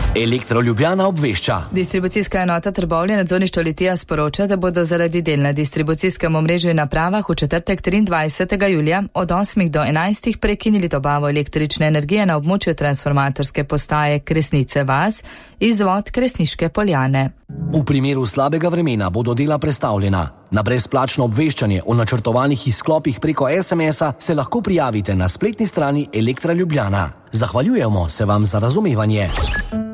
Elektro Ljubljana obvešča. Distribucijska enota Trbovlje nadzorništvo Litija sporoča, da bodo zaradi del na distribucijskem omrežju in napravah v četrtek 23. julija od 8 do 11 prekinili dobavo električne energije na območju transformatorske postaje Kresnice vas, izvod Kresniške Poljane. V primeru slabega vremena bodo dela prestavljena. Na brezplačno obveščanje o načrtovanih izklopih preko SMS-a se lahko prijavite na spletni strani Elektra Ljubljana. Zahvaljujemo se vam za razumevanje.